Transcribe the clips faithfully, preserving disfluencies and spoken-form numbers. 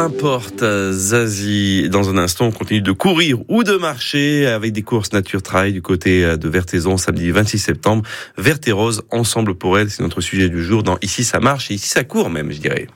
Importe Zazie. Dans un instant, on continue de courir ou de marcher avec des courses Nature Trail du côté de Vertaizon, samedi vingt-six septembre. Verte et rose, ensemble pour elle, c'est notre sujet du jour dans Ici ça marche et ici ça court même, je dirais.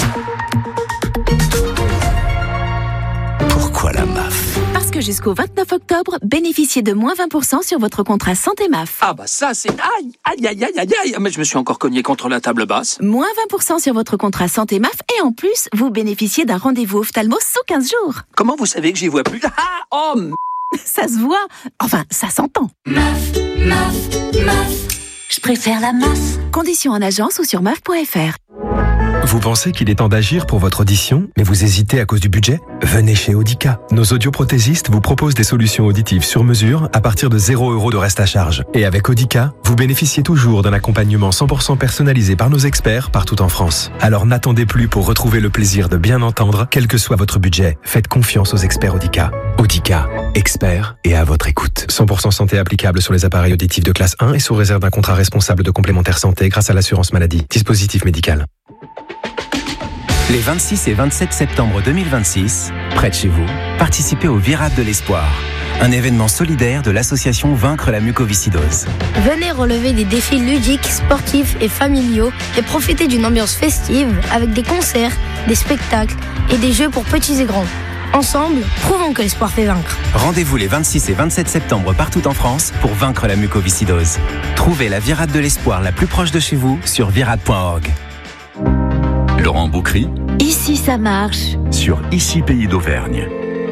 Pourquoi la M A F ? Parce que jusqu'au vingt-neuf octobre, bénéficiez de moins vingt pour cent sur votre contrat Santé M A F. Ah bah ça c'est... Aïe, aïe, aïe, aïe, aïe, aïe. Mais je me suis encore cogné contre la table basse. Moins vingt pour cent sur votre contrat Santé M A F et en plus, vous bénéficiez d'un rendez-vous ophtalmo sous quinze jours. Comment vous savez que j'y vois plus ? Ah, oh, m... Ça se voit. Enfin, ça s'entend. M A F, M A F, M A F. Je préfère la M A F. Conditions en agence ou sur M A F point F R. Vous pensez qu'il est temps d'agir pour votre audition, mais vous hésitez à cause du budget ? Venez chez Audica. Nos audioprothésistes vous proposent des solutions auditives sur mesure à partir de zéro euro de reste à charge. Et avec Audica, vous bénéficiez toujours d'un accompagnement cent pour cent personnalisé par nos experts partout en France. Alors n'attendez plus pour retrouver le plaisir de bien entendre, quel que soit votre budget. Faites confiance aux experts Audica. Audica, experts et à votre écoute. cent pour cent santé applicable sur les appareils auditifs de classe un et sous réserve d'un contrat responsable de complémentaire santé grâce à l'assurance maladie. Dispositif médical. Les vingt-six et vingt-sept septembre deux mille vingt-six, près de chez vous, participez au Virade de l'Espoir, un événement solidaire de l'association Vaincre la mucoviscidose. Venez relever des défis ludiques, sportifs et familiaux et profiter d'une ambiance festive avec des concerts, des spectacles et des jeux pour petits et grands. Ensemble, prouvons que l'espoir fait vaincre. Rendez-vous les vingt-six et vingt-sept septembre partout en France pour vaincre la mucoviscidose. Trouvez la Virade de l'Espoir la plus proche de chez vous sur virade point org. Laurent Boucry, Ici ça marche. sur Ici Pays d'Auvergne.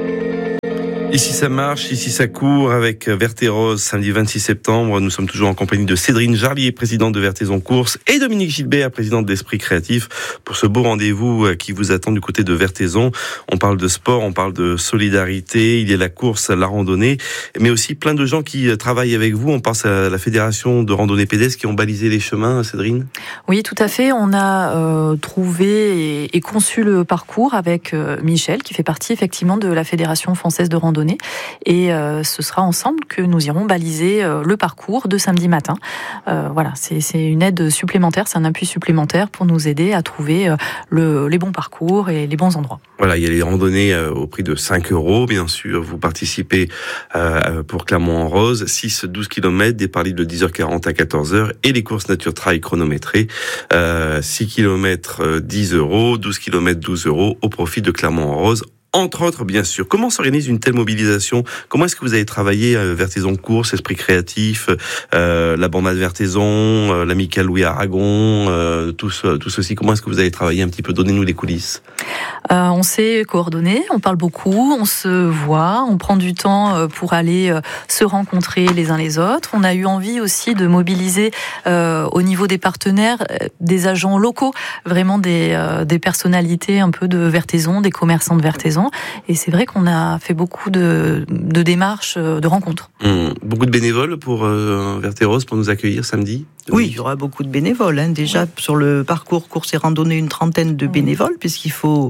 Ici ça marche, ici ça court avec Verte et Rose, samedi vingt-six septembre. Nous sommes toujours en compagnie de Cédrine Jarlier, présidente de Vertaizon Course, et Dominique Gilbert, présidente d'Esprit Créatif, pour ce beau rendez-vous qui vous attend du côté de Vertaizon. On parle de sport, on parle de solidarité, il y a la course, la randonnée, mais aussi plein de gens qui travaillent avec vous. On pense à la Fédération de randonnée pédestre qui ont balisé les chemins, Cédrine. Oui, tout à fait. On a euh, trouvé et, et conçu le parcours avec euh, Michel, qui fait partie effectivement de la Fédération française de randonnée. Et euh, ce sera ensemble que nous irons baliser euh, le parcours de samedi matin. Euh, voilà, c'est, c'est une aide supplémentaire, c'est un appui supplémentaire pour nous aider à trouver euh, le, les bons parcours et les bons endroits. Voilà, il y a les randonnées euh, au prix de cinq euros, bien sûr. Vous participez euh, pour Clermont-en-Rose, six à douze kilomètres, départ libre de dix heures quarante à quatorze heures, et les courses Nature Trail chronométrées, euh, six kilomètres, euh, dix euros, douze kilomètres, douze euros, au profit de Clermont-en-Rose. Entre autres, bien sûr. Comment s'organise une telle mobilisation ? Comment est-ce que vous avez travaillé euh, Vertaizon Course, Esprit Créatif, euh, la Bandade Vertaizon, euh, l'Amicale Louis Aragon, euh, tout, ce, tout ceci. Comment est-ce que vous avez travaillé un petit peu ? Donnez-nous les coulisses. Euh, on s'est coordonné, on parle beaucoup, on se voit, on prend du temps pour aller euh, se rencontrer les uns les autres. On a eu envie aussi de mobiliser euh, au niveau des partenaires euh, des agents locaux, vraiment des, euh, des personnalités un peu de Vertaizon, des commerçants de Vertaizon. Et c'est vrai qu'on a fait beaucoup de, de démarches, de rencontres. Mmh. Beaucoup de bénévoles pour euh, Verte et Rose pour nous accueillir samedi ? Oui, il y aura beaucoup de bénévoles. Hein. Déjà, ouais. Sur le parcours course et randonnée, une trentaine de bénévoles, mmh. puisqu'il faut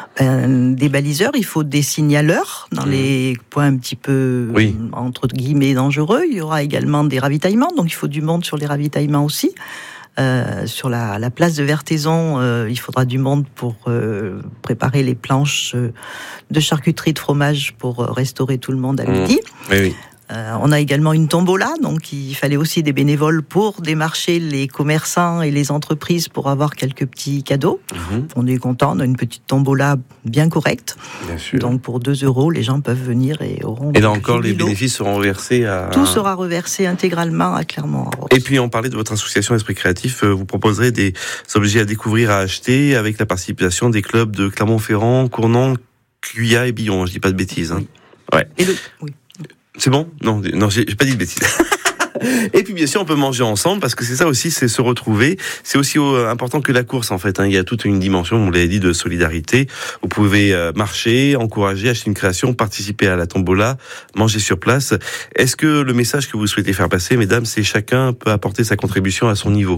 ben, des baliseurs, il faut des signaleurs dans mmh. les points un petit peu, oui. entre guillemets, dangereux. Il y aura également des ravitaillements, donc il faut du monde sur les ravitaillements aussi. Euh, sur la, la place de Vertaizon, euh, il faudra du monde pour euh, préparer les planches euh, de charcuterie de fromage pour euh, restaurer tout le monde à midi. Mmh. Oui, oui. Euh, on a également une tombola, donc il fallait aussi des bénévoles pour démarcher les commerçants et les entreprises pour avoir quelques petits cadeaux. Mmh. On est content, on a une petite tombola bien correcte. Bien sûr. Donc pour deux euros, les gens peuvent venir et auront... Et là encore, les bénéfices seront reversés à... Tout sera reversé intégralement à Clermont-en-Rose. Et puis on parlait de votre association Esprit Créatif, vous proposerez des objets à découvrir, à acheter, avec la participation des clubs de Clermont-Ferrand, Cournon, Cuya et Billon, je dis pas de bêtises. Hein. Ouais. Et le... Oui. C'est bon ? Non, non, j'ai, j'ai pas dit de bêtises. Et puis bien sûr, on peut manger ensemble parce que c'est ça aussi, c'est se retrouver. C'est aussi important que la course en fait. Hein. Il y a toute une dimension, on l'a dit, de solidarité. Vous pouvez marcher, encourager, acheter une création, participer à la tombola, manger sur place. Est-ce que le message que vous souhaitez faire passer, mesdames, c'est chacun peut apporter sa contribution à son niveau ?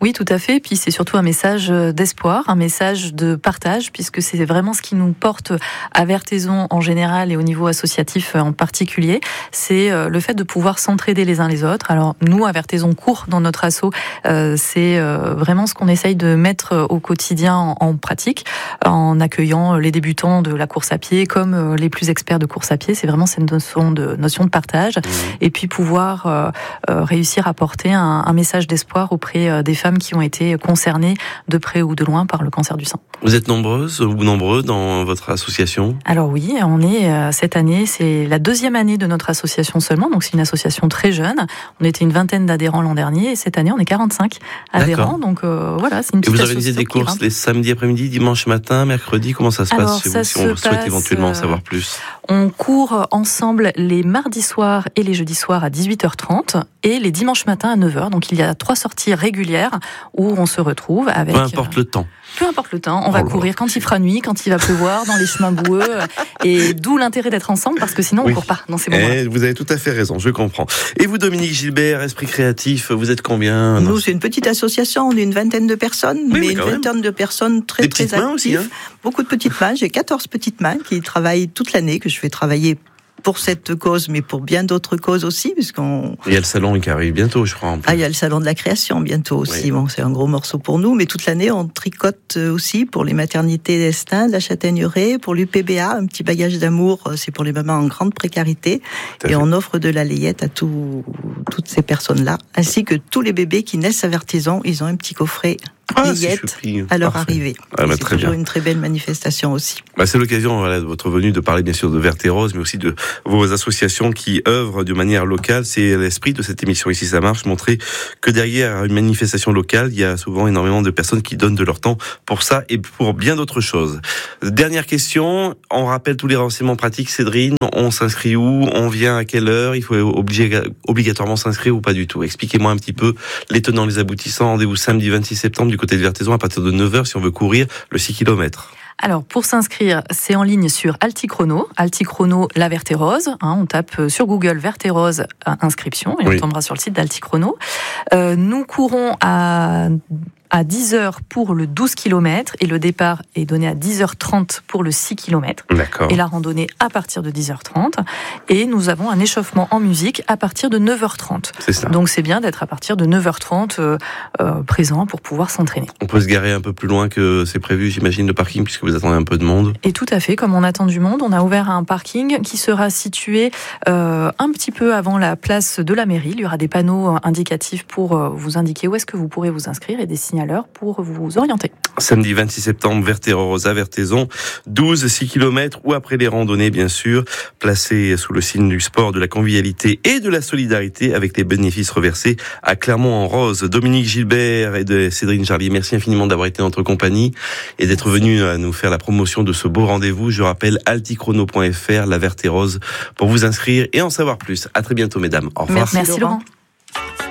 Oui, tout à fait. Puis c'est surtout un message d'espoir, un message de partage, puisque c'est vraiment ce qui nous porte à Vertaison en général et au niveau associatif en particulier. C'est le fait de pouvoir s'entraider les uns les autres. Alors nous, à Vertaison Court, dans notre asso, euh, c'est euh, vraiment ce qu'on essaye de mettre au quotidien en, en pratique, en accueillant les débutants de la course à pied comme les plus experts de course à pied. C'est vraiment cette notion de, notion de partage. Mmh. Et puis pouvoir euh, euh, réussir à porter un, un message d'espoir auprès des femmes qui ont été concernées de près ou de loin par le cancer du sein. Vous êtes nombreuses ou nombreux dans votre association ? Alors oui, on est euh, cette année, c'est la deuxième année de notre association seulement, donc c'est une association très jeune. On était une vingtaine d'adhérents l'an dernier et cette année on est quarante-cinq adhérents. D'accord. Donc euh, voilà, c'est une petite association. Et vous organisez des courses les samedis après-midi, dimanche matin, mercredi, comment ça se Alors, passe chez ça vous si on souhaite passe, éventuellement en euh, savoir plus ? On court ensemble les mardis soirs et les jeudis soirs à dix-huit heures trente et les dimanches matins à neuf heures. Donc il y a trois sorties régulières où on se retrouve avec... Peu importe le temps. Peu importe le temps, on va oh courir quand il fera nuit, quand il va pleuvoir, dans les chemins boueux, et d'où l'intérêt d'être ensemble, parce que sinon on oui. court pas dans ces moments-là. Et vous avez tout à fait raison, je comprends. Et vous, Dominique Gilbert, Esprit Créatif, vous êtes combien ? Nous, c'est une petite association, on est une vingtaine de personnes, oui, mais, mais une vingtaine de personnes très, Des très petites mains actives. Aussi, hein. Beaucoup de petites mains, j'ai quatorze petites mains qui travaillent toute l'année, que je fais travailler pour cette cause, mais pour bien d'autres causes aussi, puisqu'on... Il y a le salon qui arrive bientôt, je crois. En plus. Ah, il y a le salon de la création bientôt aussi. Oui. Bon, c'est un gros morceau pour nous, mais toute l'année, on tricote aussi pour les maternités d'Estaing, de la Châtaigneraie, pour l'U P B A, un petit bagage d'amour, c'est pour les mamans en grande précarité. Et fait. On offre de la layette à tout, toutes ces personnes-là, ainsi que tous les bébés qui naissent à Vertaison, ils ont un petit coffret ah, layette à leur Parfait. Arrivée. Ah, bah, c'est très toujours bien. Une très belle manifestation aussi. Bah, c'est l'occasion voilà, de votre venue de parler bien sûr de Vertérose, mais aussi de vos associations qui œuvrent de manière locale. C'est l'esprit de cette émission Ici ça marche, montrer que derrière une manifestation locale, il y a souvent énormément de personnes qui donnent de leur temps pour ça et pour bien d'autres choses. Dernière question, on rappelle tous les renseignements pratiques, Cédrine, on s'inscrit où ? On vient à quelle heure ? Il faut obliger, obligatoirement s'inscrire ou pas du tout ? Expliquez-moi un petit peu les tenants, les aboutissants. Rendez-vous samedi vingt-six septembre du côté de Vertaison à partir de neuf heures si on veut courir le six kilomètres. Alors, pour s'inscrire, c'est en ligne sur Altichrono, Altichrono La Vertérose. Hein, on tape sur Google Vertérose inscription et oui. on tombera sur le site d'Altichrono. Euh, nous courons à... à dix heures pour le douze kilomètres et le départ est donné à dix heures trente pour le six kilomètres. D'accord. Et la randonnée à partir de dix heures trente. Et nous avons un échauffement en musique à partir de neuf heures trente. C'est ça. Donc c'est bien d'être à partir de neuf heures trente euh, euh, présent pour pouvoir s'entraîner. On peut se garer un peu plus loin que c'est prévu, j'imagine, le parking, puisque vous attendez un peu de monde. Et tout à fait, comme on attend du monde, on a ouvert un parking qui sera situé euh, un petit peu avant la place de la mairie. Il y aura des panneaux indicatifs pour euh, vous indiquer où est-ce que vous pourrez vous inscrire et des signaux l'heure pour vous orienter. Samedi vingt-six septembre, Vertérose à Vertaison, douze, six kilomètres ou après les randonnées, bien sûr, placés sous le signe du sport, de la convivialité et de la solidarité avec les bénéfices reversés à Clermont-en-Rose. Dominique Gilbert et de Cédrine Jarlier, merci infiniment d'avoir été en notre compagnie et d'être venus à nous faire la promotion de ce beau rendez-vous. Je rappelle altichrono point f r, la Vertérose, pour vous inscrire et en savoir plus. À très bientôt, mesdames. Au revoir. Merci, Laurent.